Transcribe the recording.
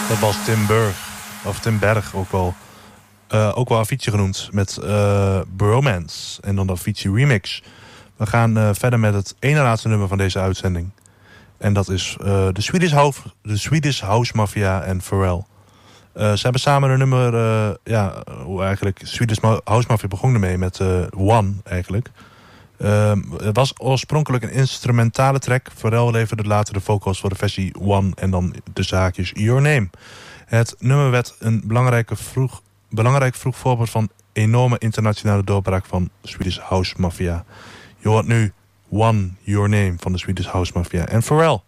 Dat was Tim Berg, of Tim Berg ook wel Avicii genoemd, met Bromance en dan de Avicii remix. We gaan verder met het ene laatste nummer van deze uitzending. En dat is de Swedish House Mafia en Pharrell. Ze hebben samen een nummer, hoe eigenlijk Swedish House Mafia begon ermee met One eigenlijk. Het was oorspronkelijk een instrumentale track. Pharrell leverde later de vocals voor de versie One en dan de zaakjes Your Name. Het nummer werd een belangrijk vroeg voorbeeld van enorme internationale doorbraak van Swedish House Mafia. Je hoort nu One, Your Name van de Swedish House Mafia en Pharrell.